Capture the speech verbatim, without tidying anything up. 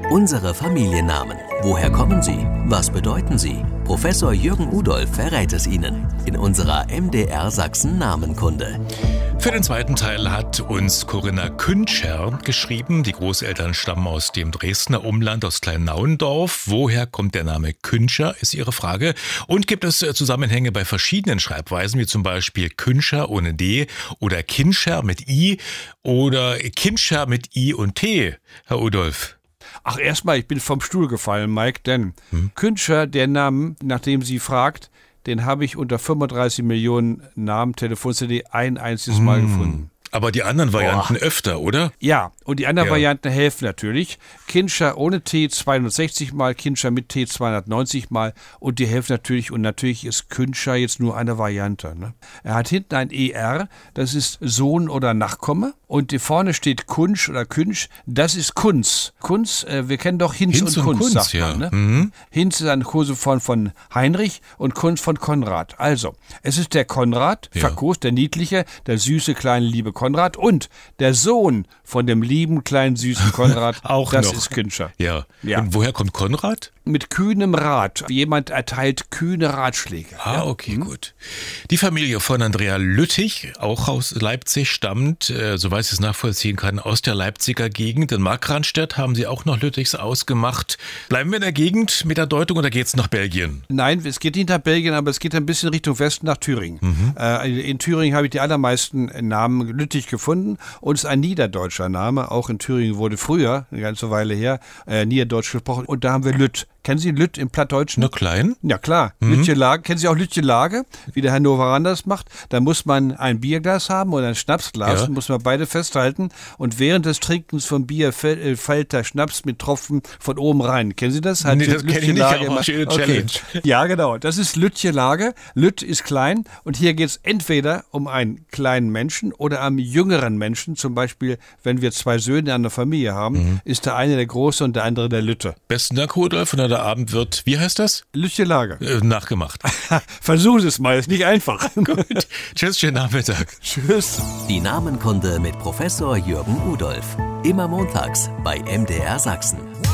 Unsere Familiennamen. Woher kommen sie? Was bedeuten sie? Professor Jürgen Udolph verrät es Ihnen in unserer M D R Sachsen Namenkunde. Für den zweiten Teil hat uns Corinna Künscher geschrieben. Die Großeltern stammen aus dem Dresdner Umland, aus Klein-Nauendorf. Woher kommt der Name Künscher, ist ihre Frage. Und gibt es Zusammenhänge bei verschiedenen Schreibweisen, wie zum Beispiel Künscher ohne D oder Kinscher mit I oder Kinscher mit I und T, Herr Udolph? Ach, erstmal, ich bin vom Stuhl gefallen, Mike, denn hm. Künscher, der Name, nach dem sie fragt, den habe ich unter fünfunddreißig Millionen Namen Telefon-C D ein einziges Mal hm. gefunden. Aber die anderen Varianten Boah. öfter, oder? Ja, und die anderen ja. Varianten helfen natürlich. Kinscher ohne T zweihundertsechzig Mal, Kinscher mit T zweihundertneunzig Mal und die helfen natürlich. Und natürlich ist Künscher jetzt nur eine Variante. Ne? Er hat hinten ein E R, das ist Sohn oder Nachkomme. Und vorne steht Kunsch oder Künsch, das ist Kunz. Kunz, äh, wir kennen doch Hinz, Hinz und, und Kunz, Kunz sagt man. Ja. Ne? Mhm. Hinz ist eine Koseform von Heinrich und Kunz von Konrad. Also, es ist der Konrad, ja. verkost, der niedliche, der süße, kleine, liebe Konrad und der Sohn von dem lieben, kleinen, süßen Konrad, auch das noch. ist Künscher. Ja. ja. Und woher kommt Konrad? Mit kühnem Rat. Jemand erteilt kühne Ratschläge. Ah, ja? okay, hm? gut. Die Familie von Andrea Lüttich, auch aus Leipzig, stammt, äh, soweit ich es nachvollziehen kann, aus der Leipziger Gegend. In Markranstädt haben sie auch noch Lüttichs ausgemacht. Bleiben wir in der Gegend mit der Deutung oder geht es nach Belgien? Nein, es geht nicht nach Belgien, aber es geht ein bisschen Richtung Westen nach Thüringen. Mhm. Äh, in Thüringen habe ich die allermeisten Namen Lüttich gefunden und es ist ein niederdeutscher Name. Auch in Thüringen wurde früher, eine ganze Weile her, äh, niederdeutsch gesprochen und da haben wir Lütt. Kennen Sie Lütt im Plattdeutschen? Na klein? Ja, klar. Mhm. Lütje-Lage. Kennen Sie auch Lütje-Lage, wie der Hannoveraner das macht? Da muss man ein Bierglas haben oder ein Schnapsglas, ja. muss man beide festhalten und während des Trinkens vom Bier fällt, äh, fällt der Schnaps mit Tropfen von oben rein. Kennen Sie das? Hat nee, das kenne ich nicht, aber schöne Challenge. Okay. Ja, genau. Das ist Lütje-Lage. Lütt ist klein und hier geht es entweder um einen kleinen Menschen oder einen jüngeren Menschen. Zum Beispiel, wenn wir zwei Söhne in einer Familie haben, mhm. ist der eine der Große und der andere der Lütte. Besten Dank, Rudolf. Und der Abend wird, wie heißt das? Lütje-Lage. Äh, nachgemacht. Versuch es mal, ist nicht einfach. Gut. Tschüss, schönen Nachmittag. Tschüss. Die Namenkunde mit Professor Jürgen Udolph. Immer montags bei M D R Sachsen.